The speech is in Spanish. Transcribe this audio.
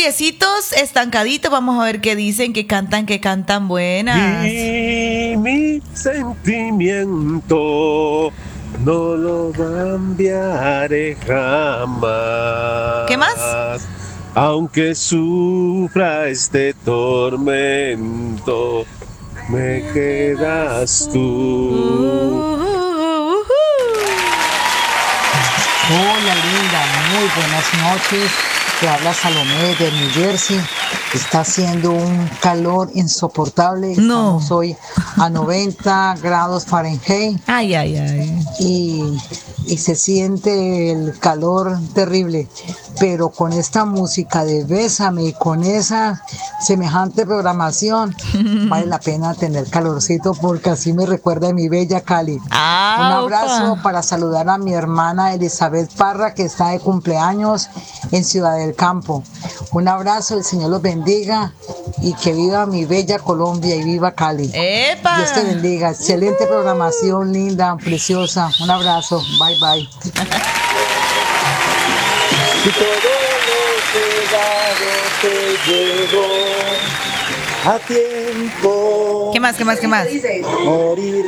rubiecitos, estancaditos. Vamos a ver qué dicen, que cantan buenas. Y mi sentimiento no lo cambiaré jamás. ¿Qué más? Aunque sufra este tormento, me quedas tú. Hola linda, muy buenas noches. Te habla Salomé de New Jersey. Está haciendo un calor insoportable. Estamos hoy a 90 grados Fahrenheit. Ay. Y se siente el calor terrible. Pero con esta música de Bésame y con esa semejante programación, vale la pena tener calorcito porque así me recuerda de mi bella Cali. Un abrazo para saludar a mi hermana Elizabeth Parra, que está de cumpleaños en Ciudad del Campo. Un abrazo, el Señor los bendiga y que viva mi bella Colombia y viva Cali. ¡Epa! Dios te bendiga. Excelente programación, linda, preciosa. Un abrazo. Bye, bye. Y todo lo que dado te llegó a tiempo. ¿Qué más? Morir